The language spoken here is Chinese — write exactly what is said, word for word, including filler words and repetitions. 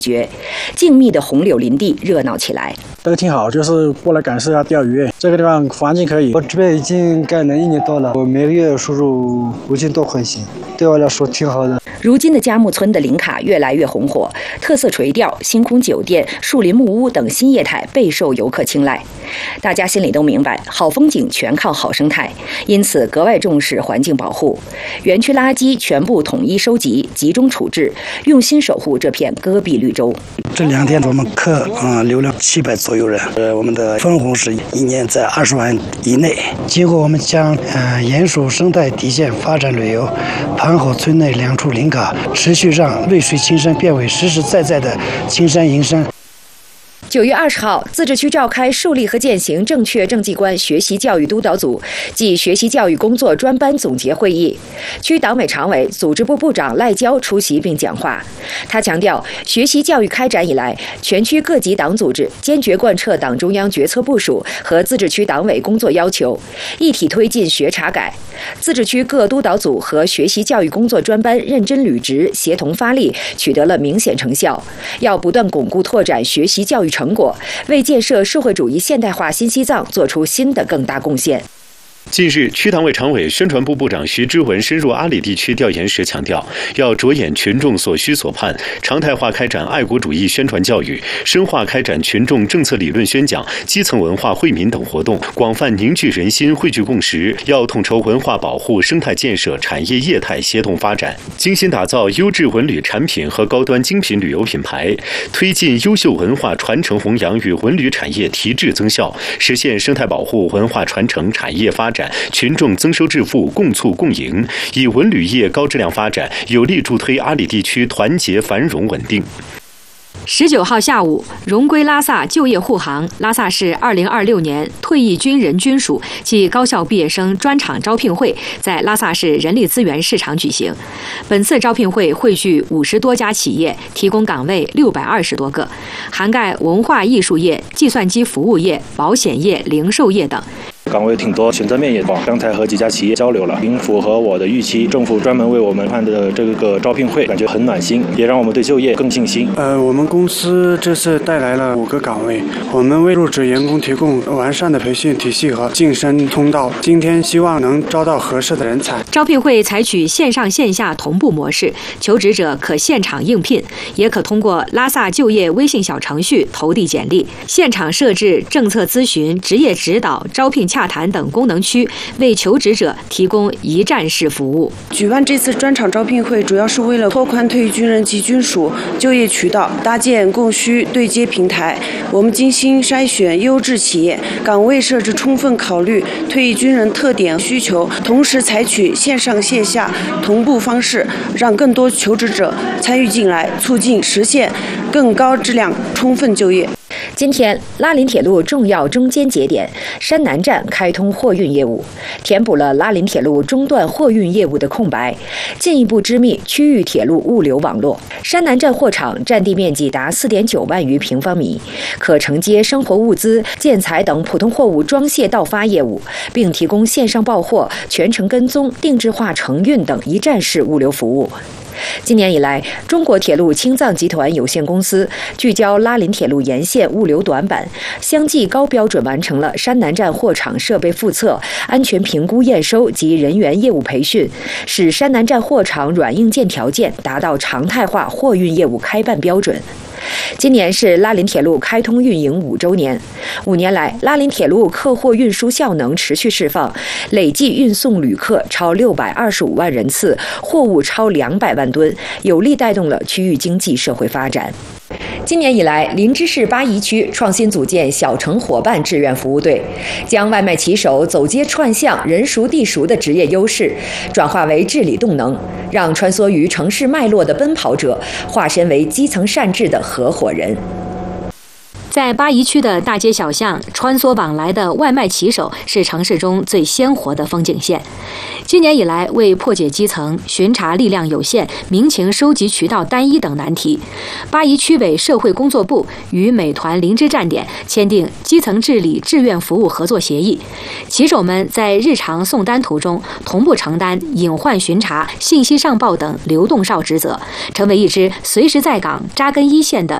觉，静谧的红柳林地热闹起来。 都挺好，就是过来感受一下钓鱼。这个地方环境可以。 我这边已经干了一年多了，我每个月收入五千多块钱，对我来说挺好的。 如今的嘉木村的林卡越来越红火，特色垂钓、星空酒店、树林木屋等新业态备受游客青睐。大家心里都明白，好风景全靠好生态，因此格外重视环境保护。园区垃圾全部统一收集、集中处置，用心守护这片戈壁绿洲。 这两天我们客啊流量七百左右人，呃，我们的分红是一年在二十万以内。今后我们将呃严守生态底线，发展旅游，盘好村内两处林卡，持续让渭水青山变为实实在在的青山银山。 九月二十号，自治区召开树立和践行正确政绩观学习教育督导组暨学习教育工作专班总结会议，区党委常委、组织部部长赖娇出席并讲话。他强调，学习教育开展以来，全区各级党组织坚决贯彻党中央决策部署和自治区党委工作要求，一体推进学查改。自治区各督导组和学习教育工作专班认真履职、协同发力，取得了明显成效。要不断巩固拓展学习教育成果，为建设社会主义现代化新西藏做出新的更大贡献。 近日，区党委常委、宣传部部长徐之文深入阿里地区调研时强调，要着眼群众所需所盼，常态化开展爱国主义宣传教育，深化开展群众政策理论宣讲、基层文化惠民等活动，广泛凝聚人心、汇聚共识。要统筹文化保护、生态建设、产业业态协同发展，精心打造优质文旅产品和高端精品旅游品牌，推进优秀文化传承弘扬与文旅产业提质增效，实现生态保护、文化传承、产业发展、群众增收致富共促共赢，以文旅业高质量发展有力助推阿里地区团结繁荣稳定。 十九号下午，荣归拉萨就业护航拉萨市二零二六年退役军人军属暨高校毕业生专场招聘会在拉萨市人力资源市场举行。本次招聘会汇聚五十多家企业，提供岗位六百二十多个，涵盖文化艺术业、计算机服务业、保险业、零售业等。 岗位挺多，选择面也广。刚才和几家企业交流了，挺符合我的预期。政府专门为我们办的这个招聘会，感觉很暖心，也让我们对就业更信心。 呃，我们公司这次带来了五个岗位，我们为入职员工提供完善的培训体系和晋升通道。今天希望能招到合适的人才。 招聘会采取线上线下同步模式，求职者可现场应聘，也可通过拉萨就业微信小程序投递简历。现场设置政策咨询、职业指导、招聘洽谈等功能区，为求职者提供一站式服务。 举办这次专场招聘会，主要是为了拓宽退役军人及军属就业渠道，搭建供需对接平台。我们精心筛选优质企业，岗位设置充分考虑退役军人特点需求，同时采取线上线下同步方式，让更多求职者参与进来，促进实现更高质量充分就业。 今天，拉林铁路重要中间节点山南站开通货运业务，填补了拉林铁路中段货运业务的空白，进一步织密区域铁路物流网络。山南站货场占地面积达 四点九万余平方米，可承接生活物资、建材等普通货物装卸到发业务，并提供线上报货、全程跟踪、定制化承运等一站式物流服务。今年以来，中国铁路青藏集团有限公司聚焦拉林铁路沿线物流短板，相继高标准完成了山南站货场设备复测、安全评估验收及人员业务培训，使山南站货场软硬件条件达到常态化货运业务开办标准。今年是拉林铁路开通运营五周年，五年来，拉林铁路客货运输效能持续释放，累计运送旅客超六百二十五万人次，货物超两百万吨，有力带动了区域经济社会发展。今年以来，林芝市巴宜区创新组建小城伙伴志愿服务队，将外卖骑手走街串巷、人熟地熟的职业优势转化为治理动能，让穿梭于城市脉络的奔跑者化身为基层善治的合伙人。 在八一区的大街小巷，穿梭往来的外卖骑手是城市中最鲜活的风景线。今年以来，为破解基层巡查力量有限、民情收集渠道单一等难题，八一区委社会工作部与美团灵芝站点签订基层治理志愿服务合作协议，骑手们在日常送单途中同步承担隐患巡查、信息上报等流动哨职责，成为一支随时在岗、扎根一线的